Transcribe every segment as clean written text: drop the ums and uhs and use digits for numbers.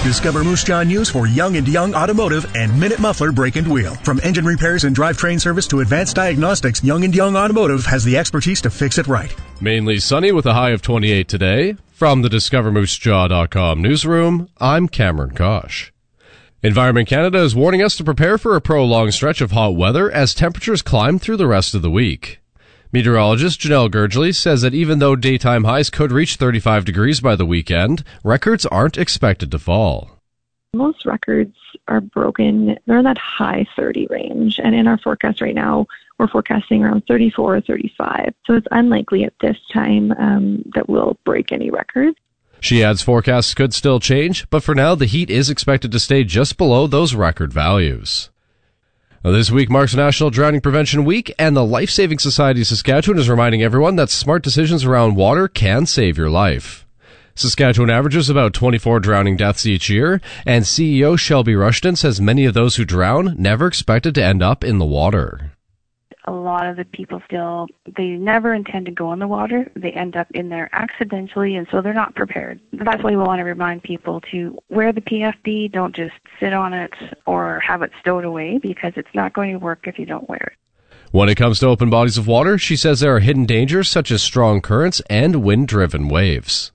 Discover Moose Jaw News for Young and Young Automotive and Minute Muffler Brake and Wheel. From engine repairs and drivetrain service to advanced diagnostics, Young and Young Automotive has the expertise to fix it right. Mainly sunny with a high of 28 today. From the DiscoverMooseJaw.com newsroom, I'm Cameron Kosh. Environment Canada is warning us to prepare for a prolonged stretch of hot weather as temperatures climb through the rest of the week. Meteorologist Janelle Gurgley says that even though daytime highs could reach 35 degrees by the weekend, records aren't expected to fall. Most records are broken. They're in that high 30 range. And in our forecast right now, we're forecasting around 34 or 35. So it's unlikely at this time that we'll break any records. She adds forecasts could still change, but for now the heat is expected to stay just below those record values. Now, this week marks National Drowning Prevention Week, and the Life Saving Society of Saskatchewan is reminding everyone that smart decisions around water can save your life. Saskatchewan averages about 24 drowning deaths each year, and CEO Shelby Rushton says many of those who drown never expected to end up in the water. A lot of the people they never intend to go in the water. They end up in there accidentally, and so they're not prepared. That's why we want to remind people to wear the PFD. Don't just sit on it or have it stowed away, because it's not going to work if you don't wear it. When it comes to open bodies of water, she says there are hidden dangers such as strong currents and wind-driven waves.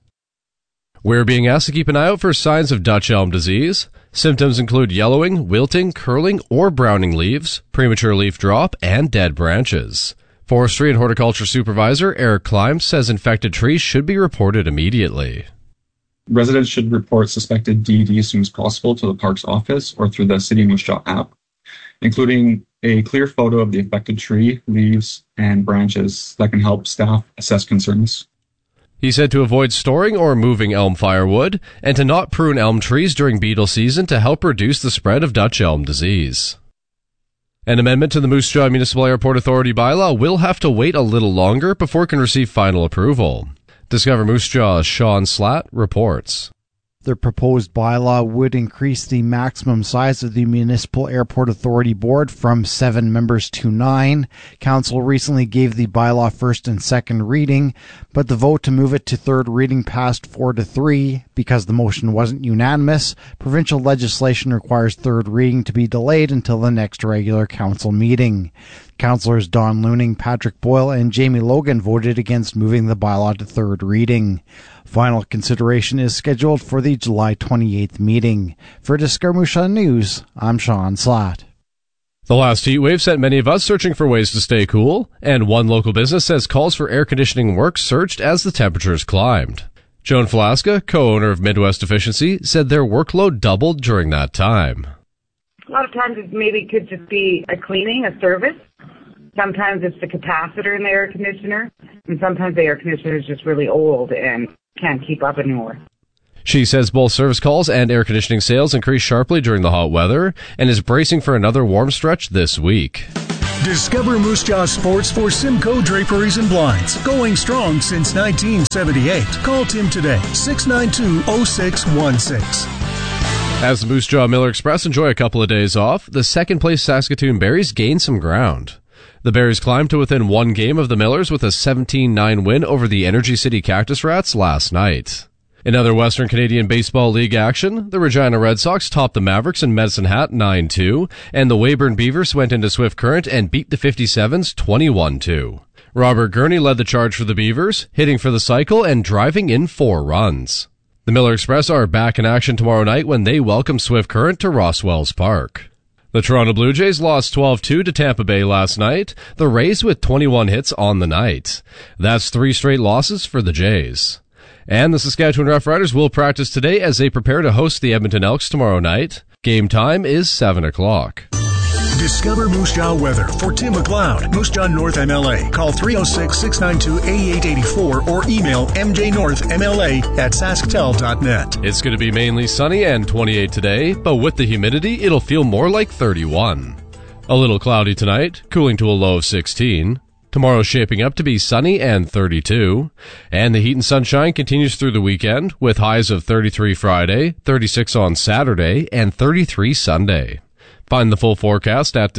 We're being asked to keep an eye out for signs of Dutch elm disease. Symptoms include yellowing, wilting, curling, or browning leaves, premature leaf drop, and dead branches. Forestry and Horticulture Supervisor Eric Kleim says infected trees should be reported immediately. Residents should report suspected DED as soon as possible to the park's office or through the City Moose Jaw app, including a clear photo of the affected tree, leaves, and branches that can help staff assess concerns. He said to avoid storing or moving elm firewood and to not prune elm trees during beetle season to help reduce the spread of Dutch elm disease. An amendment to the Moose Jaw Municipal Airport Authority bylaw will have to wait a little longer before it can receive final approval. Discover Moose Jaw's Sean Slatt reports. The proposed bylaw would increase the maximum size of the Municipal Airport Authority Board from 7 members to 9. Council recently gave the bylaw first and second reading, but the vote to move it to third reading passed 4-3 because the motion wasn't unanimous. Provincial legislation requires third reading to be delayed until the next regular council meeting. Councillors Don Looning, Patrick Boyle, and Jamie Logan voted against moving the bylaw to third reading. Final consideration is scheduled for the July 28th meeting. For Discover Moose Jaw News, I'm Sean Slatt. The last heat wave sent many of us searching for ways to stay cool, and one local business says calls for air conditioning work surged as the temperatures climbed. Joan Falaska, co-owner of Midwest Efficiency, said their workload doubled during that time. A lot of times it maybe could just be a cleaning, a service. Sometimes it's the capacitor in the air conditioner, and sometimes the air conditioner is just really old and can't keep up anymore. She says both service calls and air conditioning sales increased sharply during the hot weather and is bracing for another warm stretch this week. Discover Moose Jaw Sports for Simcoe Draperies and Blinds. Going strong since 1978. Call Tim today, 692-0616. As the Moose Jaw Miller Express enjoy a couple of days off, the second-place Saskatoon Berries gain some ground. The Berries climbed to within one game of the Millers with a 17-9 win over the Energy City Cactus Rats last night. In other Western Canadian Baseball League action, the Regina Red Sox topped the Mavericks in Medicine Hat 9-2, and the Weyburn Beavers went into Swift Current and beat the 57s 21-2. Robert Gurney led the charge for the Beavers, hitting for the cycle and driving in 4 runs. The Miller Express are back in action tomorrow night when they welcome Swift Current to Rosswells Park. The Toronto Blue Jays lost 12-2 to Tampa Bay last night, the Rays with 21 hits on the night. That's 3 straight losses for the Jays. And the Saskatchewan Roughriders will practice today as they prepare to host the Edmonton Elks tomorrow night. Game time is 7 o'clock. Discover Moose Jaw weather for Tim McLeod, Moose Jaw North MLA. Call 306-692-8884 or email mjnorthmla@sasktel.net. It's going to be mainly sunny and 28 today, but with the humidity, it'll feel more like 31. A little cloudy tonight, cooling to a low of 16. Tomorrow's shaping up to be sunny and 32. And the heat and sunshine continues through the weekend with highs of 33 Friday, 36 on Saturday, and 33 Sunday. Find the full forecast at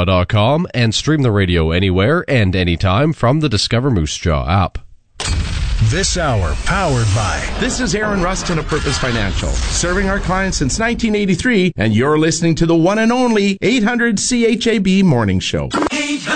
discovermoosejaw.com and stream the radio anywhere and anytime from the Discover Moose Jaw app. This hour powered by. This is Aaron Rustin of Purpose Financial, serving our clients since 1983, and you're listening to the one and only 800 CHAB Morning Show. 800